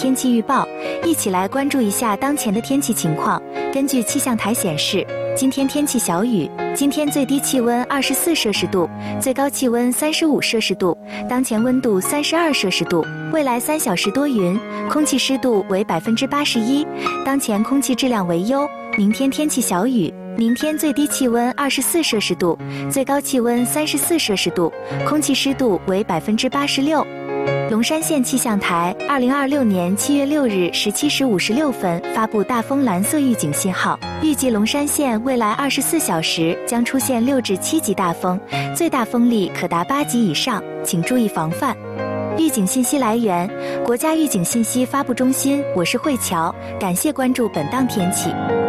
天气预报，一起来关注一下当前的天气情况。根据气象台显示，今天天气小雨，今天最低气温24摄氏度，最高气温35摄氏度，当前温度32摄氏度。未来3小时多云，空气湿度为81%，当前空气质量为优。明天天气小雨，明天最低气温24摄氏度，最高气温34摄氏度，空气湿度为86%。龙山县气象台2026年7月6日17时56分发布大风蓝色预警信号，预计龙山县未来24小时将出现6至7级大风，最大风力可达8级以上，请注意防范。预警信息来源：国家预警信息发布中心。我是慧乔，感谢关注本档天气。